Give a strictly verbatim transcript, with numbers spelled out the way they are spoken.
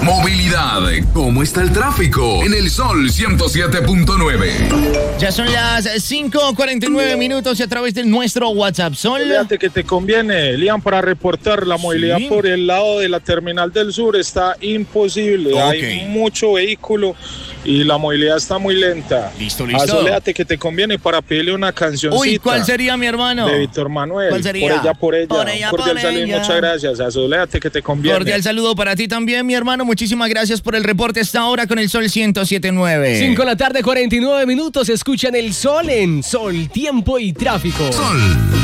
Movilidad. ¿Cómo está el tráfico? En el Sol ciento siete punto nueve. Ya son las cinco cuarenta y nueve minutos y a través de nuestro WhatsApp. Sol. Fíjate que te conviene, Elian, para reportar la movilidad Sí. por el lado de la Terminal del Sur está imposible. Ok. Hay mucho vehículo y la movilidad está muy lenta. Listo, listo. Asoléate que te conviene para pedirle una cancioncita. Uy, ¿cuál sería, mi hermano? De Víctor Manuel. ¿Cuál sería? Por ella, por ella. Por ella, Un cordial por saludo y ella. muchas gracias. Asoléate que te conviene. Cordial saludo para ti también, mi hermano. Muchísimas gracias por el reporte hasta ahora con el Sol ciento siete punto nueve. cinco de la tarde, cuarenta y nueve minutos. Escuchan el Sol en Sol, Tiempo y Tráfico. Sol